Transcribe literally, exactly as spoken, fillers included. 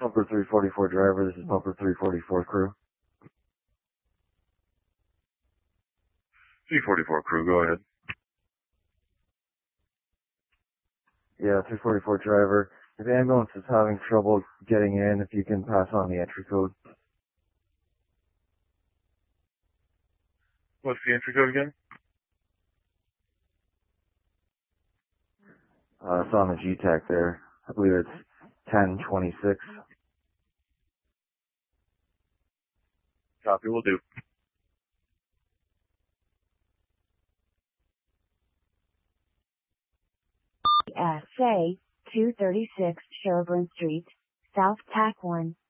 Pumper three forty-four driver, this is Pumper three forty-four crew. three forty-four crew, go ahead. Yeah, three forty-four driver. If the ambulance is having trouble getting in, if you can pass on the entry code. What's the entry code again? Uh, it's on the G TAC there. I believe it's ten twenty-six. Copy, will do. S A two thirty-six Sherburne Street, South Tack one.